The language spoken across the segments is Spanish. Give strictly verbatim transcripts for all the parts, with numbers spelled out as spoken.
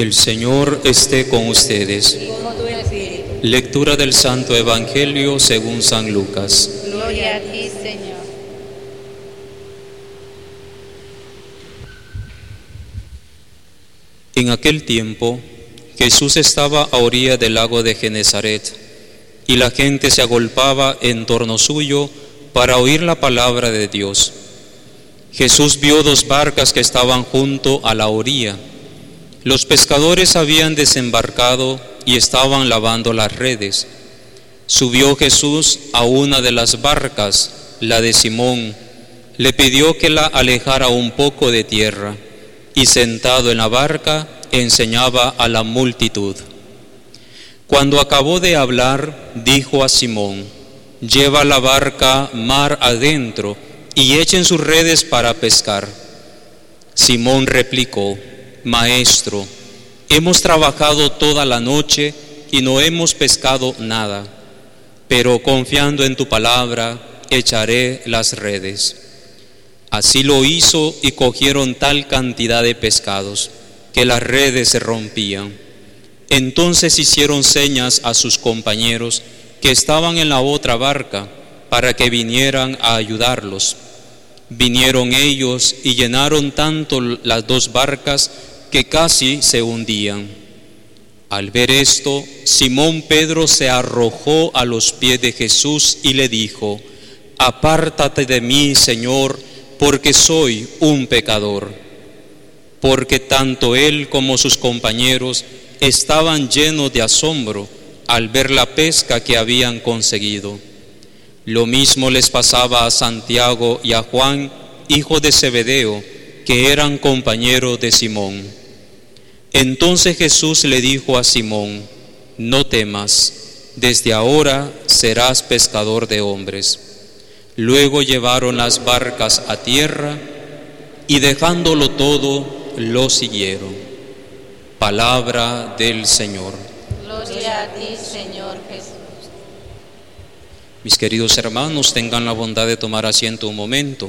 El Señor esté con ustedes. Y con tu espíritu. Lectura del Santo Evangelio según San Lucas. Gloria a ti, Señor. En aquel tiempo, Jesús estaba a orilla del lago de Genesaret, y la gente se agolpaba en torno suyo para oír la palabra de Dios. Jesús vio dos barcas que estaban junto a la orilla. Los pescadores habían desembarcado y estaban lavando las redes. Subió Jesús a una de las barcas, la de Simón, le pidió que la alejara un poco de tierra, y sentado en la barca enseñaba a la multitud. Cuando acabó de hablar, dijo a Simón: lleva la barca mar adentro y echen sus redes para pescar. Simón replicó: Maestro, hemos trabajado toda la noche y no hemos pescado nada, pero confiando en tu palabra, echaré las redes. Así lo hizo y cogieron tal cantidad de pescados que las redes se rompían. Entonces hicieron señas a sus compañeros que estaban en la otra barca para que vinieran a ayudarlos. Vinieron ellos y llenaron tanto las dos barcas que casi se hundían. Al ver esto, Simón Pedro se arrojó a los pies de Jesús y le dijo: apártate de mí, Señor, porque soy un pecador. Porque tanto él como sus compañeros estaban llenos de asombro al ver la pesca que habían conseguido. Lo mismo les pasaba a Santiago y a Juan, hijo de Zebedeo, que eran compañeros de Simón. Entonces Jesús le dijo a Simón: no temas, desde ahora serás pescador de hombres. Luego llevaron las barcas a tierra y dejándolo todo, lo siguieron. Palabra del Señor. Gloria a ti, Señor Jesús. Mis queridos hermanos, tengan la bondad de tomar asiento un momento.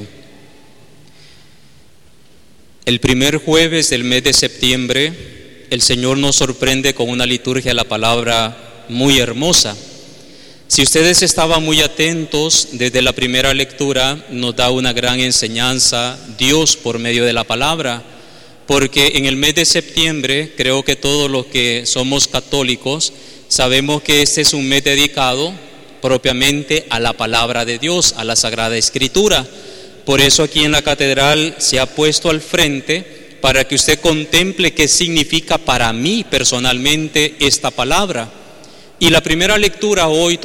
El primer jueves del mes de septiembre, el Señor nos sorprende con una liturgia de la palabra muy hermosa. Si ustedes estaban muy atentos, desde la primera lectura nos da una gran enseñanza Dios por medio de la palabra, porque en el mes de septiembre, creo que todos los que somos católicos sabemos que este es un mes dedicado propiamente a la palabra de Dios, a la Sagrada Escritura. Por eso aquí en la catedral se ha puesto al frente para que usted contemple qué significa para mí personalmente esta palabra. Y la primera lectura hoy